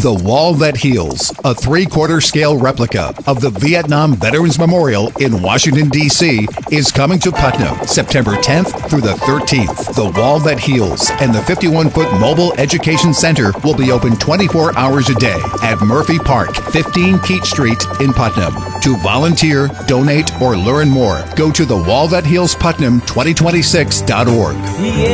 The Wall That Heals, a 3/4 scale replica of the Vietnam Veterans Memorial in Washington, D.C., is coming to Putnam September 10th through the 13th. The Wall That Heals and the 51-foot Mobile Education Center will be open 24 hours a day at Murphy Park, 15 Keach Street in Putnam. To volunteer, donate, or learn more, go to thewallthathealsputnam2026.org.